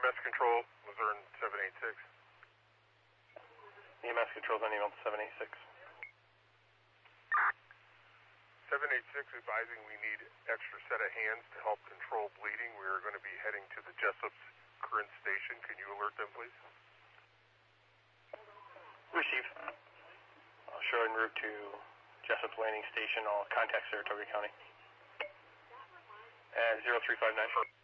EMS control, Luzerne 786. EMS control's on email to 786. 786 advising we need extra set of hands to help control bleeding. We are going to be heading to the Jessup's current station. Can you alert them, please? Receive. I'll show en route to Jessup's landing station. I'll contact Saratoga County. 0359.